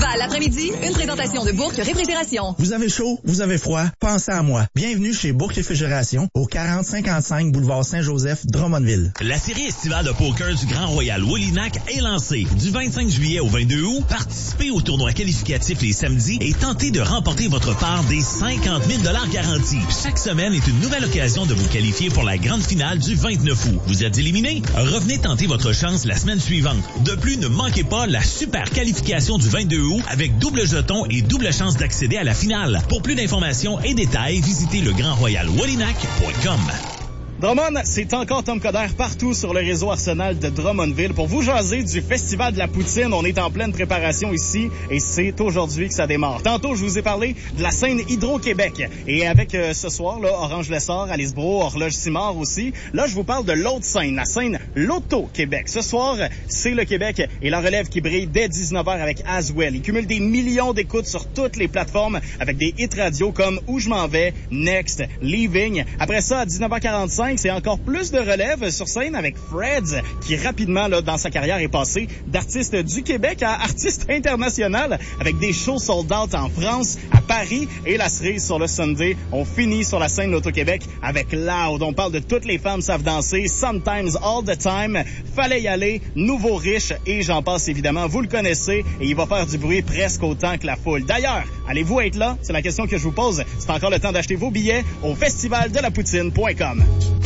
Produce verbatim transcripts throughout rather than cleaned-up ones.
Festival l'après-midi, une présentation de Bourque Réfrigération. Vous avez chaud, vous avez froid, pensez à moi. Bienvenue chez Bourque Réfrigération au quarante cinquante-cinq boulevard Saint-Joseph, Drummondville. La série estivale de poker du Grand Royal Wallinac est lancée. Du vingt-cinq juillet au vingt-deux août, participez au tournoi qualificatif les samedis et tentez de remporter votre part des cinquante mille dollars garantis. Chaque semaine est une nouvelle occasion de vous qualifier pour la grande finale du vingt-neuf août. Vous êtes éliminé? Revenez tenter votre chance la semaine suivante. De plus, ne manquez pas la super qualification du vingt-deux août avec double jeton et double chance d'accéder à la finale. Pour plus d'informations et détails, visitez le grand royal wallinac point com. Drummond, c'est encore Tom Coderre partout sur le réseau Arsenal de Drummondville pour vous jaser du Festival de la Poutine. On est en pleine préparation ici et c'est aujourd'hui que ça démarre. Tantôt, je vous ai parlé de la scène Hydro-Québec et avec euh, ce soir, là, Orange Lessard, Alice Bro, Horloge Simard aussi. Là, je vous parle de l'autre scène, la scène Loto-Québec. Ce soir, c'est le Québec et la relève qui brille dès dix-neuf heures avec Aswell. Il cumule des millions d'écoutes sur toutes les plateformes avec des hits radio comme Où je m'en vais, Next, Leaving. Après ça, à dix-neuf heures quarante-cinq, c'est encore plus de relève sur scène avec Freds, qui rapidement, là, dans sa carrière, est passé d'artiste du Québec à artiste international avec des shows sold out en France, à Paris et la cerise sur le Sunday. On finit sur la scène Loto-Québec avec Loud. On parle de Toutes les femmes savent danser, Sometimes All the Time, Fallait y aller, Nouveau riche et j'en passe évidemment. Vous le connaissez et il va faire du bruit presque autant que la foule. D'ailleurs, allez-vous être là? C'est la question que je vous pose. C'est encore le temps d'acheter vos billets au festival de la poutine point com.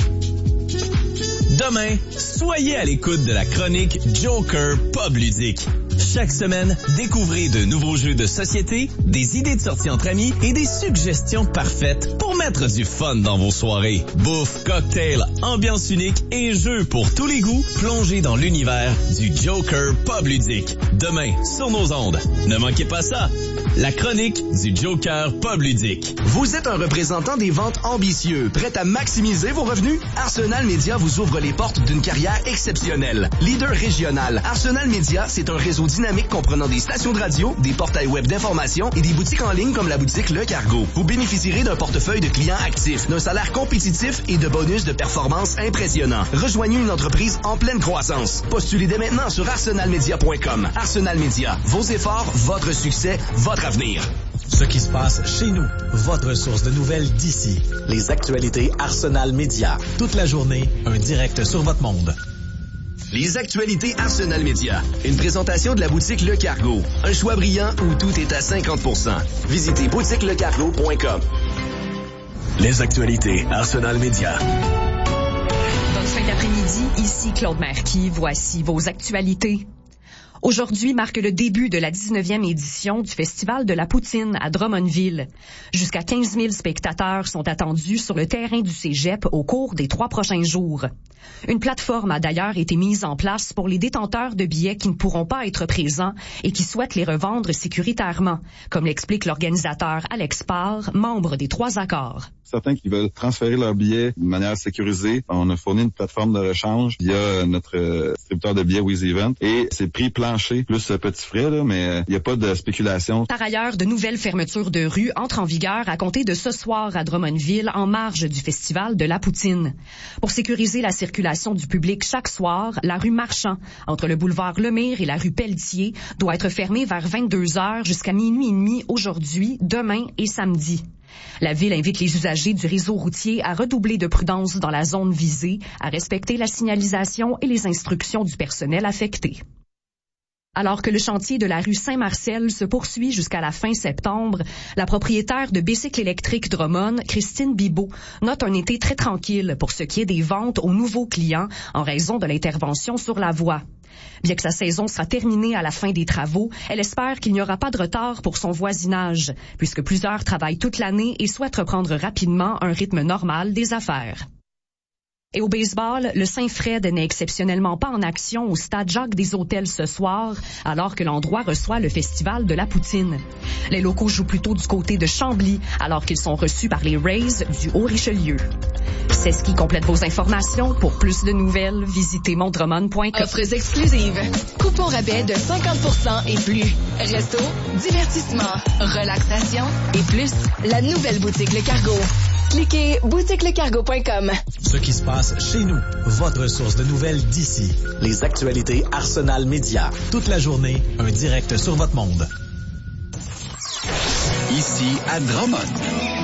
Demain, soyez à l'écoute de la chronique Joker Pub Ludique. Chaque semaine, découvrez de nouveaux jeux de société, des idées de sortie entre amis et des suggestions parfaites pour mettre du fun dans vos soirées. Bouffe, cocktail, ambiance unique et jeux pour tous les goûts, plongez dans l'univers du Joker Pub Ludique. Demain, sur nos ondes. Ne manquez pas ça. La chronique du Joker Pub Ludique. Vous êtes un représentant des ventes ambitieux, prêt à maximiser vos revenus? Arsenal Media vous ouvre les portes d'une carrière exceptionnelle. Leader régional, Arsenal Media, c'est un réseau dynamique comprenant des stations de radio, des portails web d'information et des boutiques en ligne comme la boutique Le Cargo. Vous bénéficierez d'un portefeuille de clients actifs, d'un salaire compétitif et de bonus de performance impressionnants. Rejoignez une entreprise en pleine croissance. Postulez dès maintenant sur arsenal media point com. Arsenal Media, vos efforts, votre succès, votre avenir. Ce qui se passe chez nous, votre source de nouvelles d'ici. Les actualités Arsenal Média. Toute la journée, un direct sur votre monde. Les actualités Arsenal Média. Une présentation de la boutique Le Cargo. Un choix brillant où tout est à cinquante pour cent. Visitez boutique le cargo point com. Les actualités Arsenal Média. Bonne fin d'après-midi, ici Claude Marquis. Voici vos actualités. Aujourd'hui marque le début de la dix-neuvième édition du Festival de la Poutine à Drummondville. Jusqu'à quinze mille spectateurs sont attendus sur le terrain du Cégep au cours des trois prochains jours. Une plateforme a d'ailleurs été mise en place pour les détenteurs de billets qui ne pourront pas être présents et qui souhaitent les revendre sécuritairement, comme l'explique l'organisateur Alex Parr, membre des Trois Accords. Certains qui veulent transférer leurs billets de manière sécurisée, on a fourni une plateforme de rechange via notre distributeur de billets WizEvent et c'est prix plancher plus petit frais, là, mais il n'y a pas de spéculation. Par ailleurs, de nouvelles fermetures de rues entrent en vigueur à compter de ce soir à Drummondville en marge du Festival de la Poutine. Pour sécuriser la circulation du public chaque soir, la rue Marchand, entre le boulevard Lemire et la rue Pelletier, doit être fermée vers vingt-deux heures jusqu'à minuit et demi aujourd'hui, demain et samedi. La Ville invite les usagers du réseau routier à redoubler de prudence dans la zone visée, à respecter la signalisation et les instructions du personnel affecté. Alors que le chantier de la rue Saint-Marcel se poursuit jusqu'à la fin septembre, la propriétaire de Bicycle électrique Drummond, Christine Bibot, note un été très tranquille pour ce qui est des ventes aux nouveaux clients en raison de l'intervention sur la voie. Bien que sa saison sera terminée à la fin des travaux, elle espère qu'il n'y aura pas de retard pour son voisinage, puisque plusieurs travaillent toute l'année et souhaitent reprendre rapidement un rythme normal des affaires. Et au baseball, le Saint-Fred n'est exceptionnellement pas en action au stade Jacques des Hôtels ce soir, alors que l'endroit reçoit le Festival de la Poutine. Les locaux jouent plutôt du côté de Chambly, alors qu'ils sont reçus par les Rays du Haut-Richelieu. C'est ce qui complète vos informations. Pour plus de nouvelles, visitez mondremont point com. Offres exclusives. Coupons rabais de cinquante pour cent et plus. Resto, divertissement, relaxation et plus. La nouvelle boutique Le Cargo. Cliquez boutique le cargo point com. Ce qui se passe chez nous, votre source de nouvelles d'ici. Les actualités Arsenal Média. Toute la journée, un direct sur votre monde. ici à Drummond.